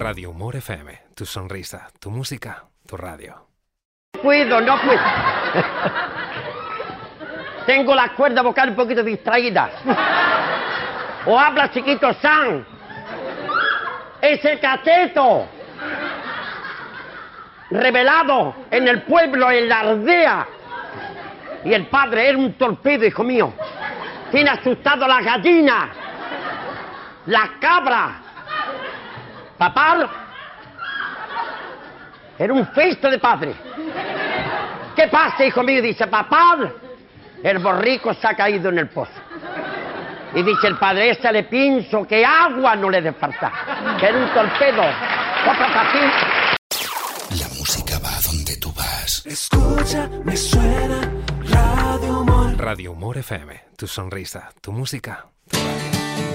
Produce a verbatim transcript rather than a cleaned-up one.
Radio Humor F M, tu sonrisa, tu música, tu radio. Puedo, no puedo. Tengo la cuerda vocal un poquito distraída. O habla Chiquito San. Ese cateto revelado en el pueblo, en la aldea. Y el padre era un torpedo, hijo mío. Tiene asustado a la gallina, la cabra. Papá era un festo de padre. ¿Qué pasa, hijo mío? Dice, papá, el borrico se ha caído en el pozo. Y dice el padre, ese le pienso que agua no le debe faltar. Que era un torpedo. La música va donde tú vas. Escucha, me suena Radio Humor. Radio Humor F M, tu sonrisa, tu música,